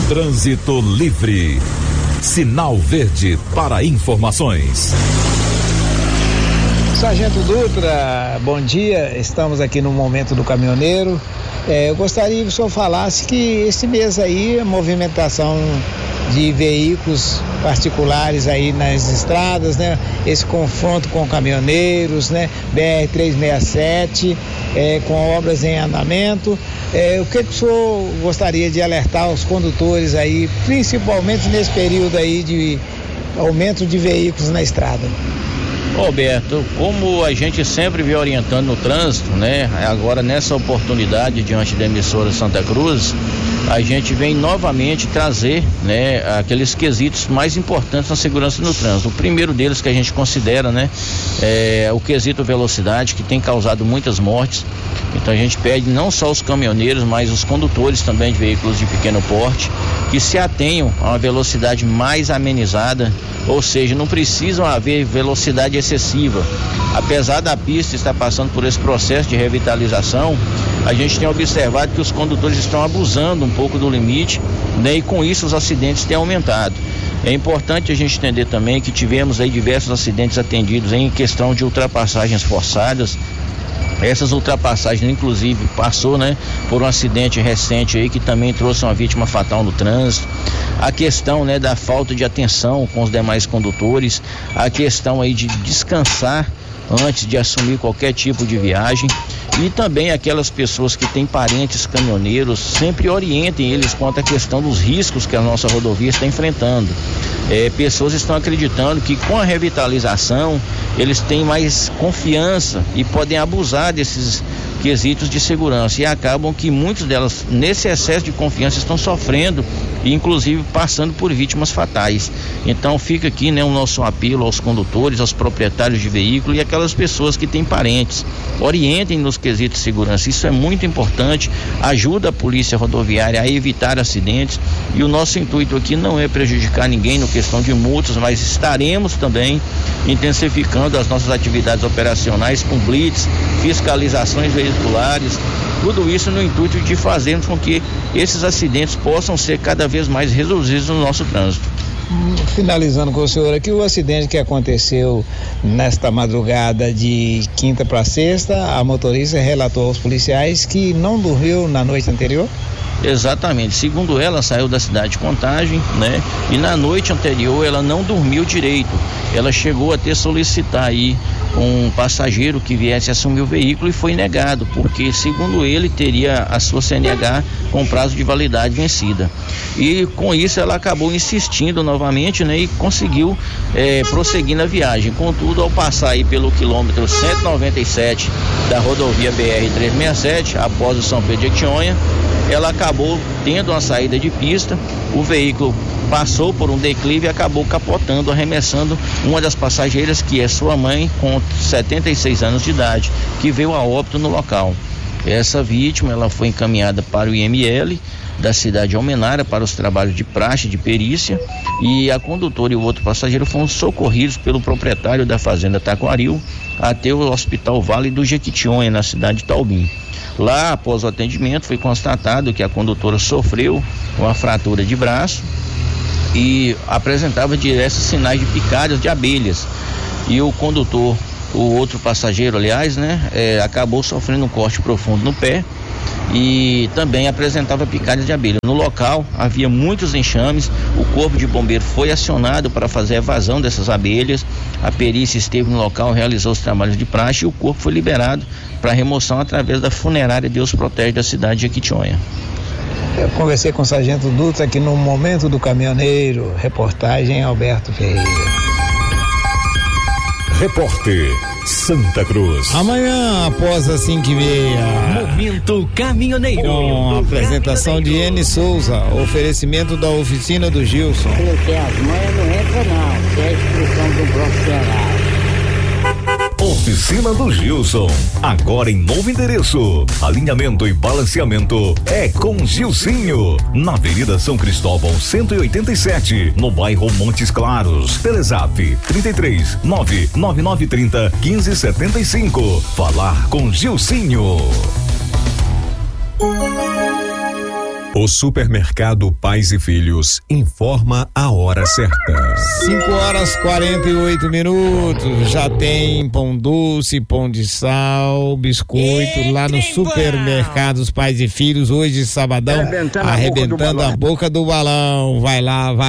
Trânsito livre. Sinal verde para informações. Sargento Dutra, bom dia. Estamos aqui no Momento do Caminhoneiro. Eu gostaria que o senhor falasse que esse mês aí a movimentação de veículos particulares aí nas estradas, né? Esse confronto com caminhoneiros, né? BR-367, com obras em andamento. O que o senhor gostaria de alertar os condutores aí, principalmente nesse período aí de aumento de veículos na estrada? Roberto, como a gente sempre vem orientando no trânsito, né? Agora nessa oportunidade diante da emissora Santa Cruz, a gente vem novamente trazer, né, aqueles quesitos mais importantes na segurança no trânsito. O primeiro deles que a gente considera, né, é o quesito velocidade, que tem causado muitas mortes. Então a gente pede não só os caminhoneiros, mas os condutores também de veículos de pequeno porte, que se atenham a uma velocidade mais amenizada, ou seja, não precisam haver velocidade excessiva. Apesar da pista estar passando por esse processo de revitalização, a gente tem observado que os condutores estão abusando um pouco do limite, né, e com isso os acidentes têm aumentado. É importante a gente entender também que tivemos aí diversos acidentes atendidos em questão de ultrapassagens forçadas. Essas ultrapassagens, inclusive, passou, né, por um acidente recente aí que também trouxe uma vítima fatal no trânsito. A questão, né, da falta de atenção com os demais condutores, a questão aí de descansar antes de assumir qualquer tipo de viagem, e também aquelas pessoas que têm parentes caminhoneiros, sempre orientem eles quanto à questão dos riscos que a nossa rodovia está enfrentando. Pessoas estão acreditando que com a revitalização eles têm mais confiança e podem abusar desses quesitos de segurança, e acabam que muitas delas, nesse excesso de confiança, estão sofrendo e inclusive passando por vítimas fatais. Então fica aqui, né, o nosso apelo aos condutores, aos proprietários de veículo e aquelas pessoas que têm parentes, orientem nos quesitos de segurança. Isso é muito importante, ajuda a polícia rodoviária a evitar acidentes, e o nosso intuito aqui não é prejudicar ninguém no questão de multas, mas estaremos também intensificando as nossas atividades operacionais com blitz, fiscalizações veiculares, tudo isso no intuito de fazermos com que esses acidentes possam ser cada vez mais reduzidos no nosso trânsito. Finalizando com o senhor aqui, o acidente que aconteceu nesta madrugada de quinta para sexta, a motorista relatou aos policiais que não dormiu na noite anterior? Exatamente, segundo ela, saiu da cidade de Contagem, né? E na noite anterior ela não dormiu direito. Ela chegou a ter solicitar aí um passageiro que viesse assumir o veículo e foi negado, porque segundo ele teria a sua CNH com prazo de validade vencida. E com isso ela acabou insistindo novamente, né? E conseguiu prosseguir na viagem. Contudo, ao passar aí pelo quilômetro 197 da rodovia BR-367, após o São Pedro de Jequitinhonha, ela acabou tendo uma saída de pista, o veículo passou por um declive e acabou capotando, arremessando uma das passageiras, que é sua mãe, com 76 anos de idade, que veio a óbito no local. Essa vítima, ela foi encaminhada para o IML da cidade de Almenara para os trabalhos de praxe, de perícia, e a condutora e o outro passageiro foram socorridos pelo proprietário da fazenda Taquaril até o Hospital Vale do Jequitinhonha, na cidade de Taubim. Lá, após o atendimento, foi constatado que a condutora sofreu uma fratura de braço e apresentava diversos sinais de picadas de abelhas. E o condutor, o outro passageiro, aliás, né, acabou sofrendo um corte profundo no pé e também apresentava picadas de abelha. No local havia muitos enxames, o corpo de bombeiro foi acionado para fazer a evasão dessas abelhas, a perícia esteve no local, realizou os trabalhos de praxe e o corpo foi liberado para remoção através da funerária Deus Protege da cidade de Jequitinhonha. Eu conversei com o Sargento Dutra aqui no Momento do Caminhoneiro, reportagem Alberto Ferreira. Repórter Santa Cruz. Amanhã, após as 5h30. Momento Caminhoneiro. Com a apresentação de N. Souza, oferecimento da oficina do Gilson. Porque as manhas não entra não, que é a instrução do profissional. Oficina do Gilson, agora em novo endereço. Alinhamento e balanceamento é com Gilcinho, na Avenida São Cristóvão 187, no bairro Montes Claros. Telezap 33 99930 1575. Falar com Gilcinho. O Supermercado Pais e Filhos informa a hora certa. 5h48. Já tem pão doce, pão de sal, biscoito lá no Supermercado Pais e Filhos. Hoje, sabadão, arrebentando a boca do balão. Vai lá, vai.